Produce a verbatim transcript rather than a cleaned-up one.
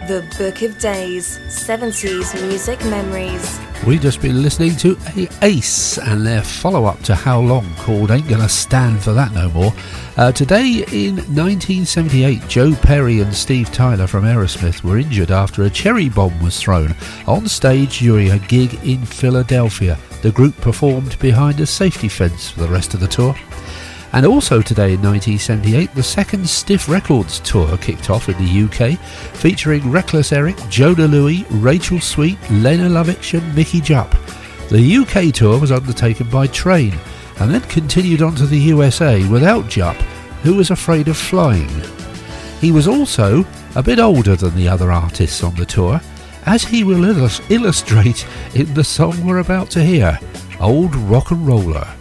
The Book of Days, seventies Music Memories. We've just been listening to Ace and their follow-up to How Long, called Ain't Gonna Stand for That No More. Uh, today in nineteen seventy-eight, Joe Perry and Steve Tyler from Aerosmith were injured after a cherry bomb was thrown on stage during a gig in Philadelphia. The group performed behind a safety fence for the rest of the tour. And also today in nineteen seventy-eight, the second Stiff Records tour kicked off in the U K, featuring Reckless Eric, Jona Lewie, Rachel Sweet, Lena Lovitch and Mickey Jupp. The U K tour was undertaken by train and then continued on to the U S A without Jupp, who was afraid of flying. He was also a bit older than the other artists on the tour, as he will illus- illustrate in the song we're about to hear, Old Rock and Roller.